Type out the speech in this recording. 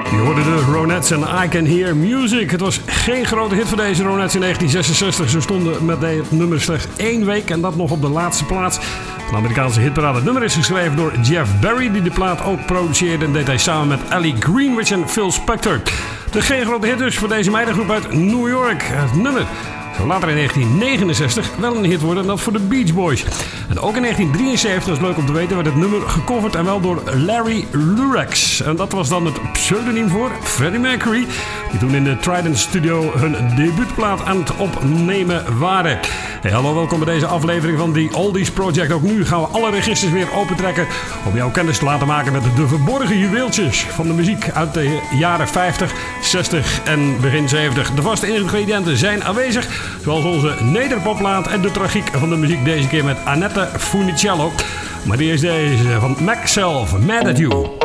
Je hoorde de Ronettes en I Can Hear Music. Het was geen grote hit voor deze Ronettes in 1966. Ze stonden met het nummer slechts 1 week en dat nog op de laatste plaats van de Amerikaanse hitparade. Het nummer is geschreven door Jeff Barry, die de plaat ook produceerde en deed hij samen met Ellie Greenwich en Phil Spector. Dus geen grote hit dus voor deze meidengroep uit New York. Het nummer zou later in 1969 wel een hit worden en dat voor de Beach Boys. En ook in 1973, dat is leuk om te weten, werd het nummer gecoverd en wel door Larry Lurex. En dat was dan het pseudoniem voor Freddie Mercury, die toen in de Trident Studio hun debuutplaat aan het opnemen waren. Hey, hallo, welkom bij deze aflevering van The Oldies Project. Ook nu gaan we alle registers weer opentrekken om jouw kennis te laten maken met de verborgen juweeltjes van de muziek uit de jaren 50, 60 en begin 70. De vaste ingrediënten zijn aanwezig, zoals onze nederpoplaat en de tragiek van de muziek, deze keer met Annette Funicello. Maar die is deze van Mac Self, Mad at You.